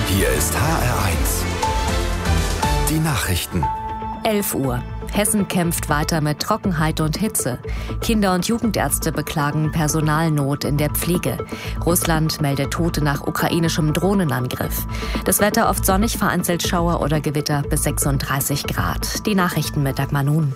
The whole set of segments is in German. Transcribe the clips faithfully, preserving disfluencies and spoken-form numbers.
Hier ist H R eins. Die Nachrichten. elf Uhr. Hessen kämpft weiter mit Trockenheit und Hitze. Kinder- und Jugendärzte beklagen Personalnot in der Pflege. Russland meldet Tote nach ukrainischem Drohnenangriff. Das Wetter oft sonnig, vereinzelt Schauer oder Gewitter bis sechsunddreißig Grad. Die Nachrichten mit Dagmar Nun.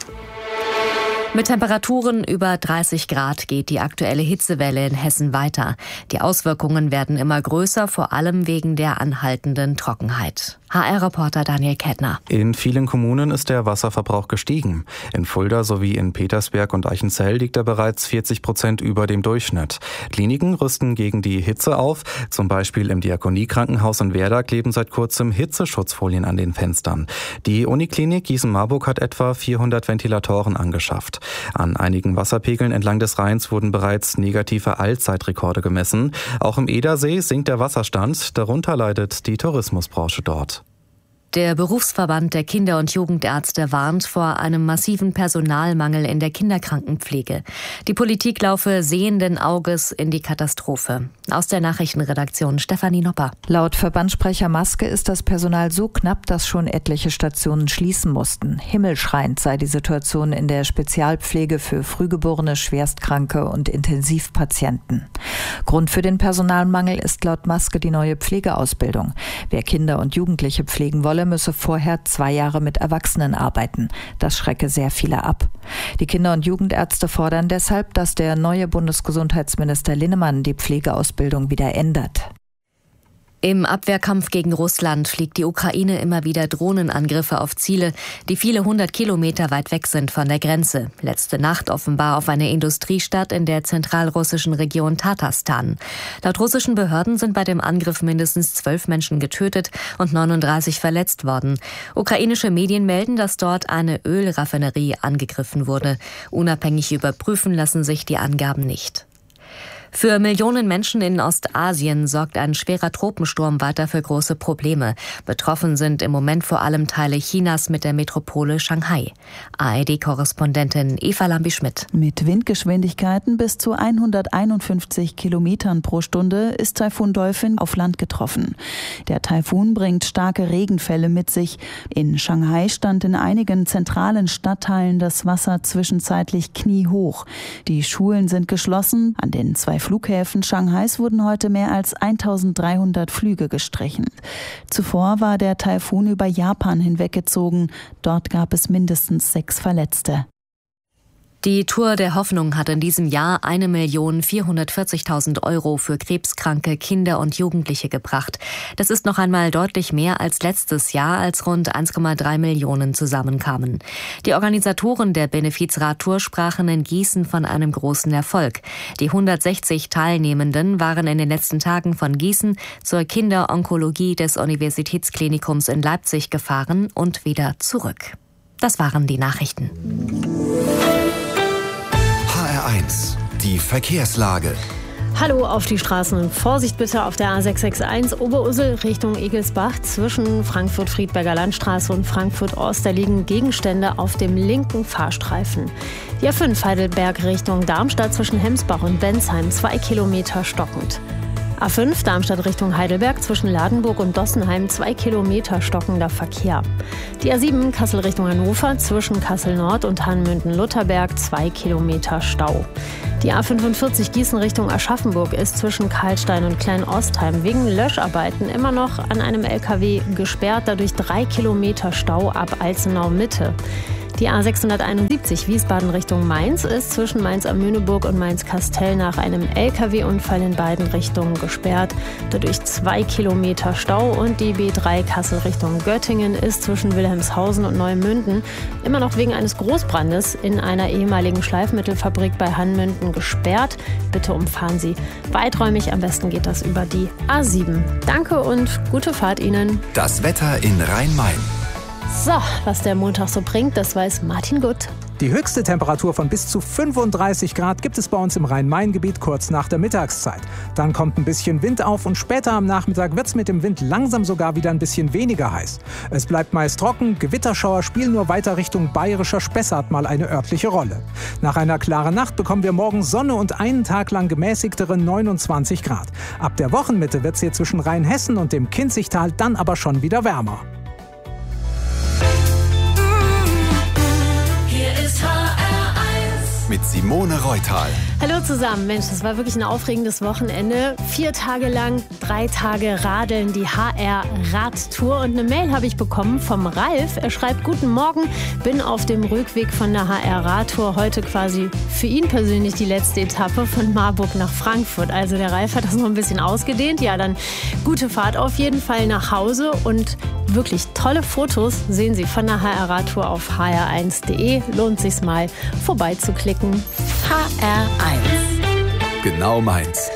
Mit Temperaturen über dreißig Grad geht die aktuelle Hitzewelle in Hessen weiter. Die Auswirkungen werden immer größer, vor allem wegen der anhaltenden Trockenheit. H R-Reporter Daniel Kettner. In vielen Kommunen ist der Wasserverbrauch gestiegen. In Fulda sowie in Petersberg und Eichenzell liegt er bereits vierzig Prozent über dem Durchschnitt. Kliniken rüsten gegen die Hitze auf. Zum Beispiel im Diakoniekrankenhaus in Werder kleben seit kurzem Hitzeschutzfolien an den Fenstern. Die Uniklinik Gießen-Marburg hat etwa vierhundert Ventilatoren angeschafft. An einigen Wasserpegeln entlang des Rheins wurden bereits negative Allzeitrekorde gemessen. Auch im Edersee sinkt der Wasserstand. Darunter leidet die Tourismusbranche dort. Der Berufsverband der Kinder- und Jugendärzte warnt vor einem massiven Personalmangel in der Kinderkrankenpflege. Die Politik laufe sehenden Auges in die Katastrophe. Aus der Nachrichtenredaktion Stefanie Nopper. Laut Verbandssprecher Maske ist das Personal so knapp, dass schon etliche Stationen schließen mussten. Himmelschreiend sei die Situation in der Spezialpflege für Frühgeborene, Schwerstkranke und Intensivpatienten. Grund für den Personalmangel ist laut Maske die neue Pflegeausbildung. Wer Kinder und Jugendliche pflegen wolle, müsse vorher zwei Jahre mit Erwachsenen arbeiten. Das schrecke sehr viele ab. Die Kinder- und Jugendärzte fordern deshalb, dass der neue Bundesgesundheitsminister Linnemann die Pflegeausbildung wieder ändert. Im Abwehrkampf gegen Russland fliegt die Ukraine immer wieder Drohnenangriffe auf Ziele, die viele hundert Kilometer weit weg sind von der Grenze. Letzte Nacht offenbar auf eine Industriestadt in der zentralrussischen Region Tatarstan. Laut russischen Behörden sind bei dem Angriff mindestens zwölf Menschen getötet und neununddreißig verletzt worden. Ukrainische Medien melden, dass dort eine Ölraffinerie angegriffen wurde. Unabhängig überprüfen lassen sich die Angaben nicht. Für Millionen Menschen in Ostasien sorgt ein schwerer Tropensturm weiter für große Probleme. Betroffen sind im Moment vor allem Teile Chinas mit der Metropole Shanghai. A R D-Korrespondentin Eva Lambi-Schmidt. Mit Windgeschwindigkeiten bis zu hunderteinundfünfzig Kilometern pro Stunde ist Taifun Dolphin auf Land getroffen. Der Taifun bringt starke Regenfälle mit sich. In Shanghai stand in einigen zentralen Stadtteilen das Wasser zwischenzeitlich kniehoch. Die Schulen sind geschlossen. An den zwei Flughäfen Shanghais wurden heute mehr als eintausenddreihundert Flüge gestrichen. Zuvor war der Taifun über Japan hinweggezogen. Dort gab es mindestens sechs Verletzte. Die Tour der Hoffnung hat in diesem Jahr eine Million vierhundertvierzigtausend Euro für krebskranke Kinder und Jugendliche gebracht. Das ist noch einmal deutlich mehr als letztes Jahr, als rund eins Komma drei Millionen zusammenkamen. Die Organisatoren der Benefizradtour sprachen in Gießen von einem großen Erfolg. Die hundertsechzig Teilnehmenden waren in den letzten Tagen von Gießen zur Kinderonkologie des Universitätsklinikums in Leipzig gefahren und wieder zurück. Das waren die Nachrichten. H R eins. Die Verkehrslage. Hallo auf die Straßen. Vorsicht bitte auf der A sechs sechs eins Oberursel Richtung Egelsbach. Zwischen Frankfurt-Friedberger Landstraße und Frankfurt-Ost, da liegen Gegenstände auf dem linken Fahrstreifen. Die A fünf Heidelberg Richtung Darmstadt zwischen Hemsbach und Bensheim, zwei Kilometer stockend. A fünf Darmstadt Richtung Heidelberg zwischen Ladenburg und Dossenheim, zwei Kilometer stockender Verkehr. Die A sieben Kassel Richtung Hannover zwischen Kassel Nord und Hanmünden-Lutherberg, zwei Kilometer Stau. Die A fünfundvierzig Gießen Richtung Aschaffenburg ist zwischen Karlstein und Klein-Ostheim wegen Löscharbeiten immer noch an einem L K W gesperrt, dadurch drei Kilometer Stau ab Alzenau Mitte. Die A sechshunderteinundsiebzig Wiesbaden Richtung Mainz ist zwischen Mainz am Möhneburg und Mainz-Kastell nach einem L K W-Unfall in beiden Richtungen gesperrt. Dadurch zwei Kilometer Stau und die B drei Kassel Richtung Göttingen ist zwischen Wilhelmshausen und Neumünden immer noch wegen eines Großbrandes in einer ehemaligen Schleifmittelfabrik bei Hanmünden gesperrt. Bitte umfahren Sie weiträumig, am besten geht das über die A sieben. Danke und gute Fahrt Ihnen. Das Wetter in Rhein-Main. So, was der Montag so bringt, das weiß Martin Gutt. Die höchste Temperatur von bis zu fünfunddreißig Grad gibt es bei uns im Rhein-Main-Gebiet kurz nach der Mittagszeit. Dann kommt ein bisschen Wind auf und später am Nachmittag wird es mit dem Wind langsam sogar wieder ein bisschen weniger heiß. Es bleibt meist trocken, Gewitterschauer spielen nur weiter Richtung bayerischer Spessart mal eine örtliche Rolle. Nach einer klaren Nacht bekommen wir morgen Sonne und einen Tag lang gemäßigtere neunundzwanzig Grad. Ab der Wochenmitte wird es hier zwischen Rheinhessen und dem Kinzigtal dann aber schon wieder wärmer. Mit Simone Reutal. Hallo zusammen. Mensch, das war wirklich ein aufregendes Wochenende. Vier Tage lang, drei Tage radeln, die H R-Radtour. Und eine Mail habe ich bekommen vom Ralf. Er schreibt, guten Morgen, bin auf dem Rückweg von der H R-Radtour. Heute quasi für ihn persönlich die letzte Etappe von Marburg nach Frankfurt. Also der Ralf hat das noch ein bisschen ausgedehnt. Ja, dann gute Fahrt auf jeden Fall nach Hause. Und wirklich tolle Fotos sehen Sie von der H R-Radtour auf h r eins punkt de. Lohnt sich's mal vorbeizuklicken. H R eins. Genau meins.